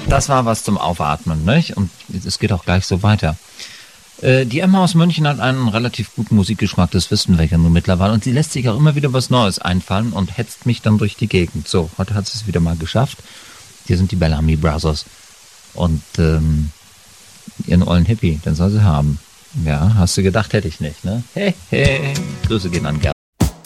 Das war was zum Aufatmen, nicht? Und es geht auch gleich so weiter. Die Emma aus München hat einen relativ guten Musikgeschmack, das wissen wir ja nun mittlerweile. Und sie lässt sich auch immer wieder was Neues einfallen und hetzt mich dann durch die Gegend. So, heute hat sie es wieder mal geschafft. Hier sind die Bellamy Brothers. Und ihren ollen Hippie, den soll sie haben. Ja, hast du gedacht, hätte ich nicht, ne? Hey, hey. Grüße gehen an Gerd.